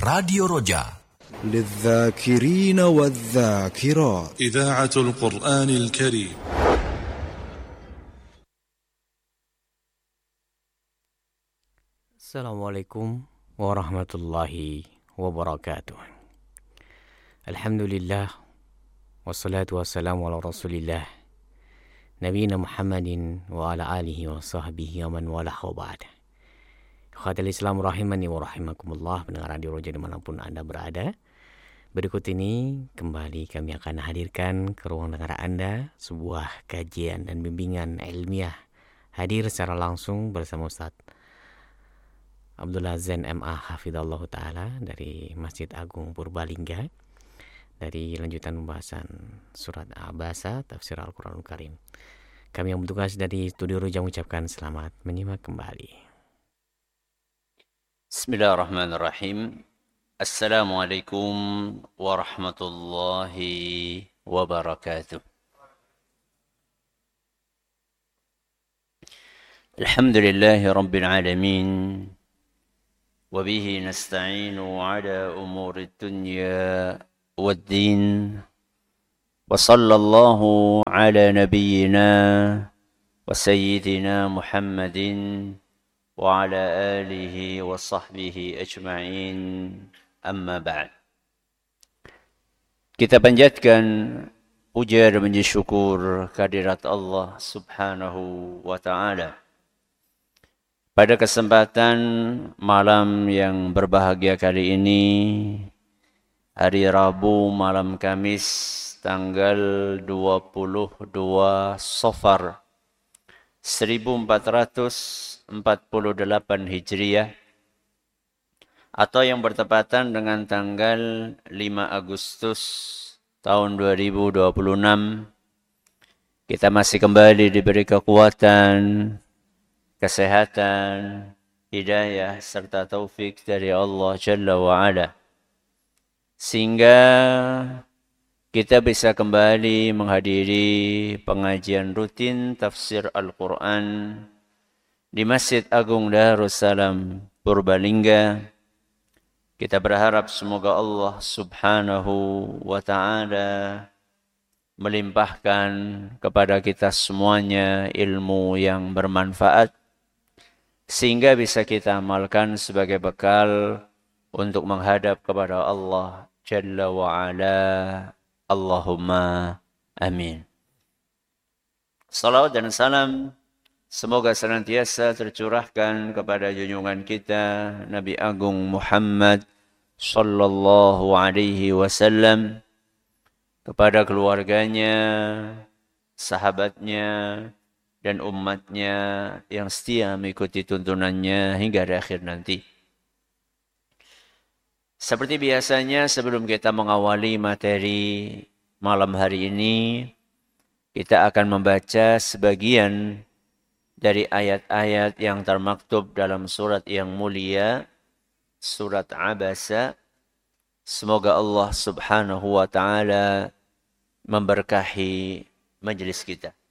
راديو رجاء للذاكرين والذاكرات إذاعة القرآن الكريم. Assalamualaikum warahmatullahi wabarakatuh. Alhamdulillah wassalatu wassalamu ala rasulillah Nabiyina Muhammadin wa ala alihi wa sahbihi wa man walah wa ba'd. Khatul Islam rahimani wa rahimakumullah, pendengar Radio Roja dimanapun Anda berada. Berikut ini kembali kami akan hadirkan ke ruang dengar Anda sebuah kajian dan bimbingan ilmiah hadir secara langsung bersama Ustaz Abdullah Zain MA Hafidhallahu Ta'ala dari Masjid Agung Purbalingga, dari lanjutan pembahasan surat Abasa tafsir Al-Quranul Karim. Kami yang bertugas dari Studio Roja mengucapkan selamat menyimak kembali. Bismillahirrahmanirrahim. Assalamualaikum warahmatullahi wabarakatuh. Alhamdulillahi rabbil alamin. وبه نستعين على أمور الدنيا والدين وصلى الله على نبينا وسيدنا محمد وعلى آله وصحبه أجمعين أما بعد. Kita panjatkan puja dan puji syukur kehadirat Allah Subhanahu wa Ta'ala. Pada kesempatan malam yang berbahagia kali ini, hari Rabu malam Kamis tanggal 22 Safar 1448 Hijriah, atau yang bertepatan dengan tanggal 5 Agustus tahun 2026, kita masih kembali diberi kekuatan, kesehatan, hidayah, serta taufik dari Allah Jalla wa'ala, sehingga kita bisa kembali menghadiri pengajian rutin tafsir Al-Quran di Masjid Agung Darussalam Purbalingga. Kita berharap semoga Allah Subhanahu wa Ta'ala melimpahkan kepada kita semuanya ilmu yang bermanfaat, sehingga bisa kita amalkan sebagai bekal untuk menghadap kepada Allah Jalla wa'ala. Allahumma amin. Salawat dan salam semoga senantiasa tercurahkan kepada junjungan kita Nabi Agung Muhammad sallallahu alaihi wasallam, kepada keluarganya, sahabatnya, dan umatnya yang setia mengikuti tuntunannya hingga akhir nanti. Seperti biasanya, sebelum kita mengawali materi malam hari ini, kita akan membaca sebagian dari ayat-ayat yang termaktub dalam surat yang mulia, surat Abasa. Semoga Allah Subhanahu wa Ta'ala memberkahi majelis kita.